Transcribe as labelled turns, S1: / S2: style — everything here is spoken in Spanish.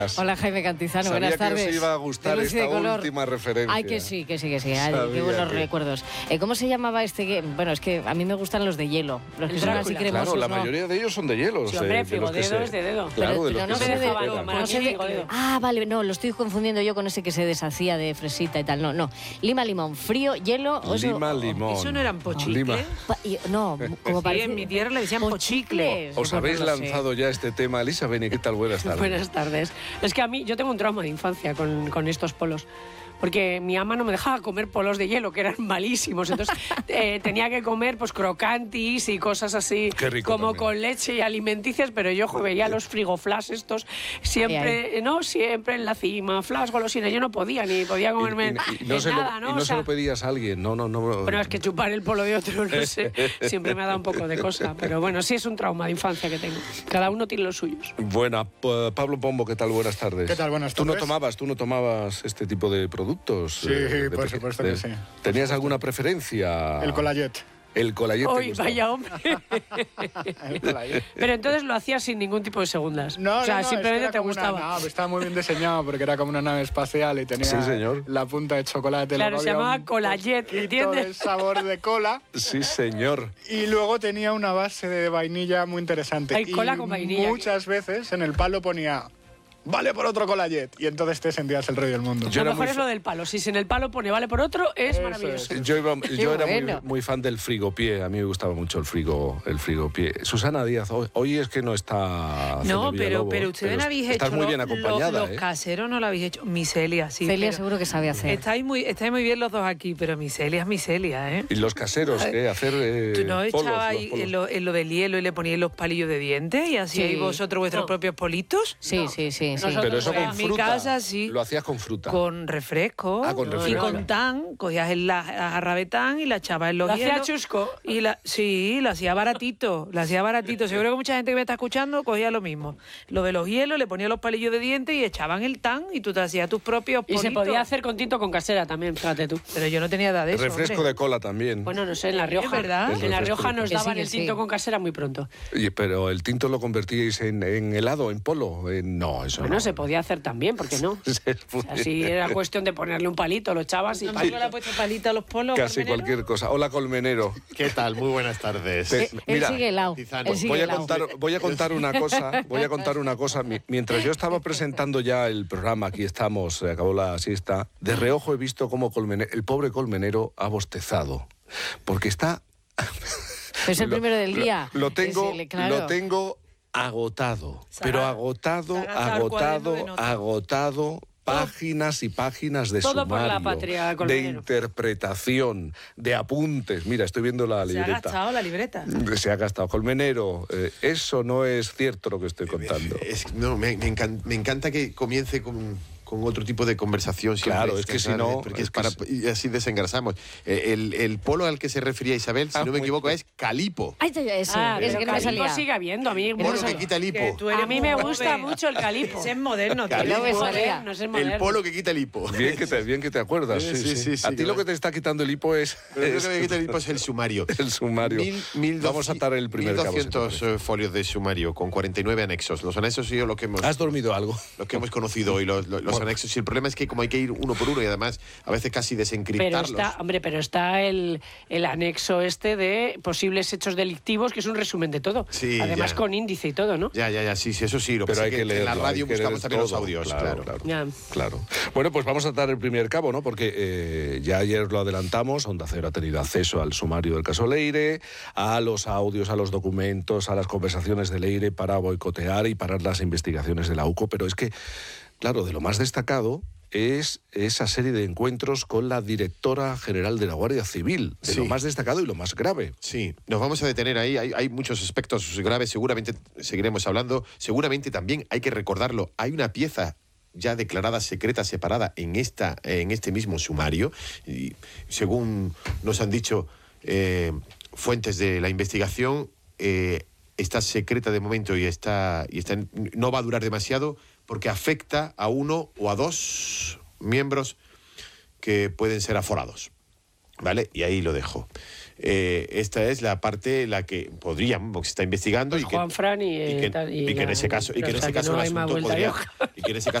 S1: Hola, Jaime Cantizano,
S2: Sabía
S1: buenas tardes.
S2: que os iba a gustar esta última referencia.
S1: Ay, que sí. Ay, qué buenos recuerdos. ¿Cómo se llamaba este? Bueno, es que a mí me gustan los de hielo. Los que son así cremosos.
S2: Claro, la mayoría de ellos son de hielo.
S3: Sí, hombre, frigodedos de dedo.
S2: Claro, de los
S1: no
S2: que
S1: se
S2: se
S1: dejaban
S2: recuperan.
S1: Ah, vale, no, lo estoy confundiendo yo con ese que se deshacía de fresita y tal. No. Lima, limón, frío, hielo.
S2: Lima, limón.
S4: ¿Eso no eran pochicles?
S1: No, como
S4: Sí,
S1: parece.
S4: en mi tierra le decían pochicles.
S2: ¿Os habéis lanzado ya este tema? Elisa Beni, ¿qué tal? Buenas tardes.
S3: Buenas tardes. Es que a mí, yo tengo un trauma de infancia con estos polos. Porque mi ama no me dejaba comer polos de hielo, que eran malísimos. Entonces tenía que comer pues crocantis y cosas así, como
S2: también.
S3: con leche y alimenticias, pero yo veía los frigoflash estos siempre, siempre en la cima, flash, golosina. Yo no podía, ni podía comerme nada, ¿no?
S2: Y no se lo pedías a alguien, no.
S3: Bueno, es que chupar el polo de otro, no sé, siempre me ha dado un poco de cosa. Pero bueno, sí es un trauma de infancia que tengo. Cada uno tiene los suyos.
S2: Bueno, Pablo Pombo, ¿qué tal? Buenas tardes.
S5: ¿Qué tal? Buenas tardes.
S2: Tú no tomabas este tipo de productos.
S5: Sí, por supuesto que sí.
S2: ¿Tenías alguna preferencia?
S5: El Colayet.
S2: El Colayet.
S3: ¡Uy, vaya hombre! Pero entonces lo hacías sin ningún tipo de segundas.
S5: No,
S3: simplemente
S5: te
S3: gustaba.
S5: Estaba muy bien diseñado porque era como una nave espacial y tenía la punta de chocolate.
S3: Claro, se llamaba Colayet, ¿entiendes?
S5: El sabor de cola.
S2: Sí, señor.
S5: Y luego tenía una base de vainilla muy interesante.
S3: Hay cola con vainilla.
S5: Muchas veces en el palo ponía... Vale por otro Colayet. Y entonces te sentías el rey del mundo.
S3: Lo mejor es lo del palo. Si en el palo pone vale por otro, es maravilloso.
S2: Yo era muy fan del frigopié. A mí me gustaba mucho el frigopié. Susana Díaz, hoy es que no está...
S4: No, pero ustedes no habéis hecho...
S2: Estás muy bien acompañada,
S4: los caseros no lo habéis hecho. Miselia, sí.
S1: Celia seguro que sabe hacer.
S4: Estáis muy bien los dos aquí, pero Miselia es Miselia, ¿eh?
S2: ¿Y los caseros qué? Hacer
S4: ¿Tú no
S2: polos,
S4: echabais en lo del hielo y le poníais los palillos de dientes y hacíais vosotros vuestros propios politos?
S1: Sí.
S2: Pero eso con fruta.
S4: En mi casa sí.
S2: Lo hacías con fruta.
S4: Con refresco.
S2: Con refresco.
S4: Y con tan. Cogías la jarra de tan y la echabas en los hielos.
S3: ¿Lo hacía chusco?
S4: Sí, lo hacía baratito. Seguro que mucha gente que me está escuchando cogía lo mismo. Lo de los hielos, le ponía los palillos de dientes y echaban el tan y tú te hacías tus propios politos.
S3: Y se podía hacer con tinto con casera también, fíjate tú.
S4: Pero yo no tenía edad de eso.
S2: Refresco de cola también.
S3: Bueno, no sé, en La Rioja.
S4: ¿Es verdad?
S3: En La Rioja nos daban el tinto
S1: sí.
S3: con casera muy pronto.
S2: Pero el tinto lo convertíais en helado, en polo. No, eso
S3: Bueno,
S2: no.
S3: se podía hacer también, ¿por qué no? Así era cuestión de ponerle un palito, lo echabas y...
S4: ¿No le ha puesto palito a los polos?
S2: Casi
S4: Colmenero?
S2: cualquier cosa. Hola, Colmenero.
S6: ¿Qué tal? Muy buenas tardes.
S1: Él
S2: Mira,
S1: sigue helado.
S2: voy a contar una cosa. Mientras yo estaba presentando ya el programa, aquí estamos, acabó la siesta, de reojo he visto cómo el pobre Colmenero ha bostezado. Porque está...
S1: Es el primero del día.
S2: Lo tengo agotado. Pero agotado. Páginas y páginas de
S3: todo
S2: sumario,
S3: por la patria,
S2: de
S3: Colmenero.
S2: interpretación, de apuntes. Mira, estoy viendo la libreta.
S4: Se ha gastado la libreta.
S2: Se ha gastado. Colmenero, eso no es cierto lo que estoy contando.
S6: Me encanta que comience con otro tipo de conversación.
S2: Claro, es que si no...
S6: Porque y así desengrasamos. El polo al que se refería Isabel, si no me equivoco, es calipo.
S1: Ay, ese. Es que no me salía.
S3: sigue habiendo, a mí.
S6: Polo que quita el hipo.
S3: A mí me gusta mucho el calipo.
S4: Es moderno.
S6: Calipo.
S1: No me salía.
S3: No es moderno.
S6: El polo que quita el hipo.
S2: Bien que te acuerdas. Sí. A ti lo que te está quitando el hipo es...
S6: Pero lo que me quita el hipo es el sumario.
S2: El sumario. Vamos a atar el primer cabo.
S6: 1200 folios de sumario con 49 anexos. Los anexos y yo lo que hemos...
S2: ¿Has dormido algo?
S6: Lo que hemos conocido hoy, los anexos. Y el problema es que como hay que ir uno por uno y además a veces casi desencriptarlos.
S3: Pero está el anexo este de posibles hechos delictivos, que es un resumen de todo.
S6: Sí,
S3: además con índice y todo, ¿no?
S6: Ya, sí, eso sí. Lo
S2: Pero hay que leerlo.
S6: en la radio buscamos también los audios,
S2: claro. Bueno, pues vamos a dar el primer cabo, ¿no? Porque ya ayer lo adelantamos, Onda Cero ha tenido acceso al sumario del caso Leire, a los audios, a los documentos, a las conversaciones de Leire para boicotear y parar las investigaciones de la UCO, pero es que, claro, de lo más destacado es esa serie de encuentros con la directora general de la Guardia Civil, de lo más destacado y lo más grave.
S6: Sí, nos vamos a detener ahí, hay muchos aspectos graves, seguramente seguiremos hablando, seguramente también hay que recordarlo, hay una pieza ya declarada secreta, separada en este mismo sumario, y según nos han dicho fuentes de la investigación, está secreta de momento y no va a durar demasiado, porque afecta a uno o a dos miembros que pueden ser aforados, ¿vale? Y ahí lo dejo. esta es la parte la que podríamos, se está investigando
S3: Pues
S6: y que
S3: Juanfran y
S6: que en ese caso
S3: no hay más
S6: el
S3: vuelta de
S6: asunto
S3: hoja.
S6: y que en ese caso